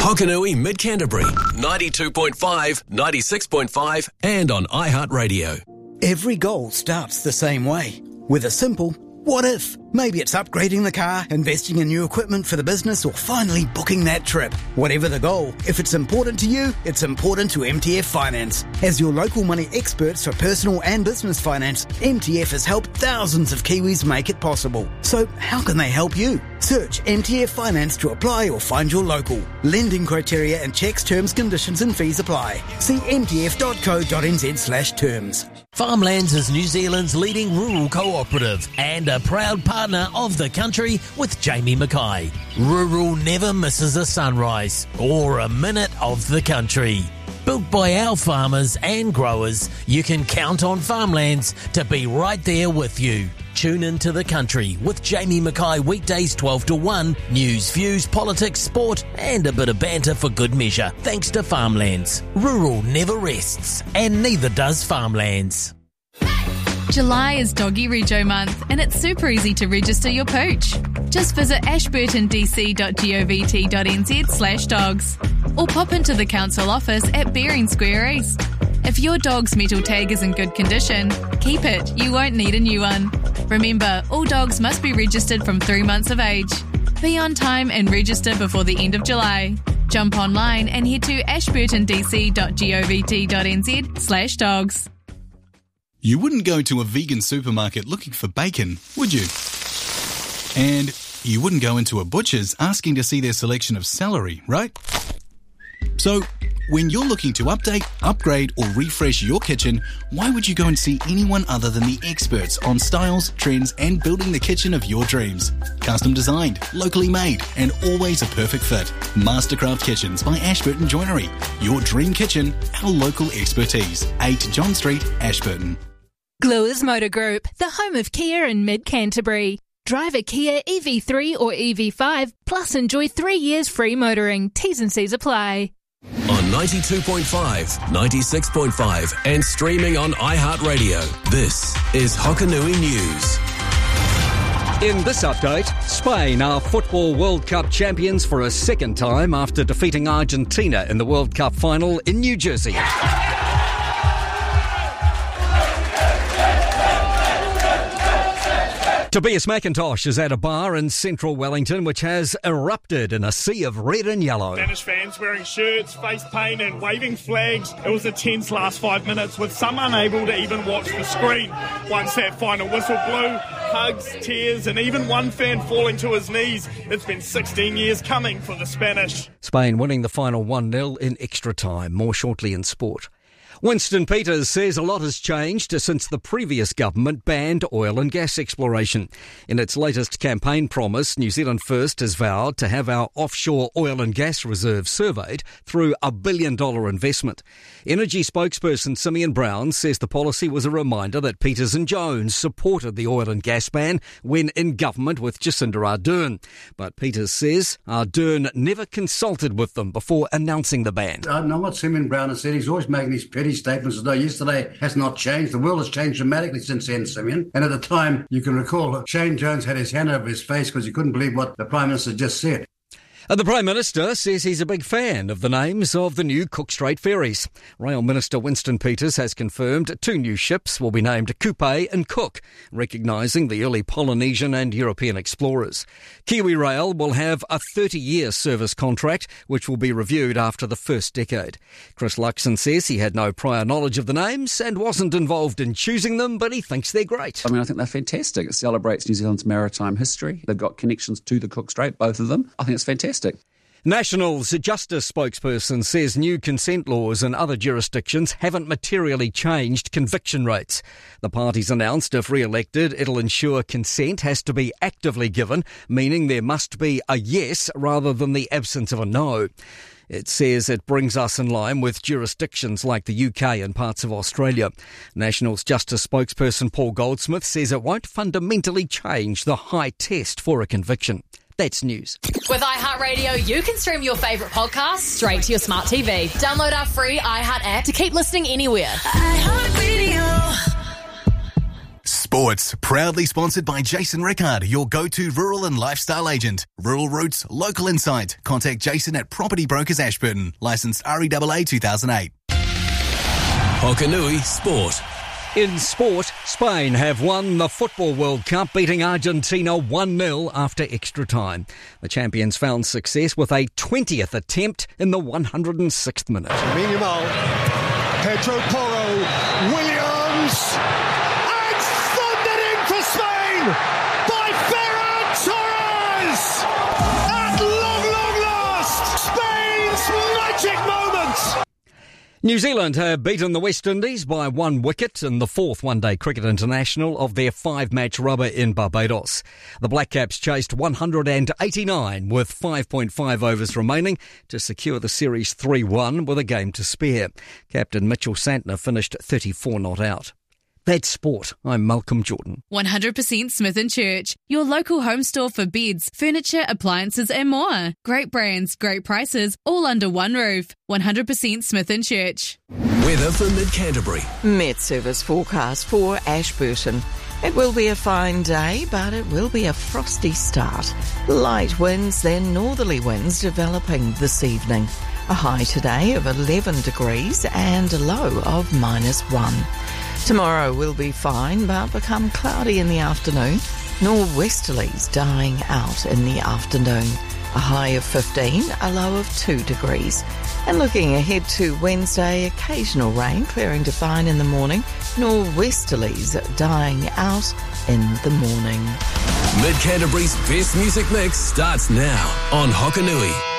Hokanui Mid-Canterbury, 92.5, 96.5 and on iHeartRadio. Every goal starts the same way, with a simple what if? Maybe it's upgrading the car, investing in new equipment for the business, or finally booking that trip. Whatever the goal, if it's important to you, it's important to MTF Finance. As your local money experts for personal and business finance, MTF has helped thousands of Kiwis make it possible. So how can they help you? Search MTF Finance to apply or find your local. Lending criteria and checks, terms, conditions and fees apply. See mtf.co.nz/terms. Farmlands is New Zealand's leading rural cooperative and a proud partner of the country with Jamie Mackay. Rural never misses a sunrise or a minute of the country. Built by our farmers and growers, you can count on Farmlands to be right there with you. Tune into the country with Jamie Mackay weekdays 12 to 1. News, views, politics, sport and a bit of banter for good measure. Thanks to Farmlands. Rural never rests and neither does Farmlands. July is Doggy Rego month and it's super easy to register your pooch. Just visit ashburtondc.govt.nz/dogs or pop into the council office at Bering Square East. If your dog's metal tag is in good condition, keep it. You won't need a new one. Remember, all dogs must be registered from 3 months of age. Be on time and register before the end of July. Jump online and head to ashburtondc.govt.nz/dogs. You wouldn't go to a vegan supermarket looking for bacon, would you? And you wouldn't go into a butcher's asking to see their selection of celery, right? So, when you're looking to update, upgrade or refresh your kitchen, why would you go and see anyone other than the experts on styles, trends and building the kitchen of your dreams? Custom designed, locally made and always a perfect fit. Mastercraft Kitchens by Ashburton Joinery. Your dream kitchen, our local expertise. 8 John Street, Ashburton. Gluers Motor Group, the home of Kia in Mid-Canterbury. Drive a Kia EV3 or EV5, plus enjoy 3 years free motoring. T's and C's apply. On 92.5, 96.5 and streaming on iHeartRadio. This is Hokanui News. In this update, Spain are Football World Cup champions for a second time after defeating Argentina in the World Cup final in New Jersey. Tobias McIntosh is at a bar in central Wellington which has erupted in a sea of red and yellow. Spanish fans wearing shirts, face paint and waving flags. It was a tense last 5 minutes with some unable to even watch the screen. Once that final whistle blew, hugs, tears and even one fan falling to his knees. It's been 16 years coming for the Spanish. Spain winning the final 1-0 in extra time. More shortly in sport. Winston Peters says a lot has changed since the previous government banned oil and gas exploration. In its latest campaign promise, New Zealand First has vowed to have our offshore oil and gas reserves surveyed through a $1 billion investment. Energy spokesperson Simeon Brown says the policy was a reminder that Peters and Jones supported the oil and gas ban when in government with Jacinda Ardern. But Peters says Ardern never consulted with them before announcing the ban. I know what Simeon Brown has said. He's always making these petty statements as though yesterday has not changed. The world has changed dramatically since then, Simeon. And at the time, you can recall, Shane Jones had his hand over his face because he couldn't believe what the Prime Minister just said. The Prime Minister says he's a big fan of the names of the new Cook Strait ferries. Rail Minister Winston Peters has confirmed 2 new ships will be named Kupe and Cook, recognising the early Polynesian and European explorers. Kiwi Rail will have a 30-year service contract, which will be reviewed after the first decade. Chris Luxon says he had no prior knowledge of the names and wasn't involved in choosing them, but he thinks they're great. I mean, I think they're fantastic. It celebrates New Zealand's maritime history. They've got connections to the Cook Strait, both of them. I think it's fantastic. National's Justice spokesperson says new consent laws in other jurisdictions haven't materially changed conviction rates. The party's announced if re-elected, it'll ensure consent has to be actively given, meaning there must be a yes rather than the absence of a no. It says it brings us in line with jurisdictions like the UK and parts of Australia. National's Justice spokesperson Paul Goldsmith says it won't fundamentally change the high test for a conviction. That's news. With iHeartRadio, you can stream your favourite podcasts straight to your smart TV. Download our free iHeart app to keep listening anywhere. iHeartRadio. Sports, proudly sponsored by Jason Rickard, your go-to rural and lifestyle agent. Rural roots, local insight. Contact Jason at Property Brokers Ashburton. Licensed REAA 2008. Hokanui Sport. In sport, Spain have won the Football World Cup, beating Argentina 1-0 after extra time. The champions found success with a 20th attempt in the 106th minute. Lamine Yamal, Pedro Porro, Williams, and thundered in for Spain by Ferran Torres! At long last, Spain's magic moment! New Zealand have beaten the West Indies by 1 wicket in the fourth one-day cricket international of their 5-match rubber in Barbados. The Black Caps chased 189 with 5.5 overs remaining to secure the series 3-1 with a game to spare. Captain Mitchell Santner finished 34 not out. That's sport. I'm Malcolm Jordan. 100% Smith & Church, your local home store for beds, furniture, appliances and more. Great brands, great prices, all under one roof. 100% Smith & Church. Weather for Mid-Canterbury. Met Service forecast for Ashburton. It will be a fine day, but it will be a frosty start. Light winds, then northerly winds developing this evening. A high today of 11 degrees and a low of -1. Tomorrow will be fine, but become cloudy in the afternoon. Nor'westerlies dying out in the afternoon. A high of 15, a low of 2 degrees. And looking ahead to Wednesday, occasional rain clearing to fine in the morning. Nor'westerlies dying out in the morning. Mid-Canterbury's best music mix starts now on Hokanui.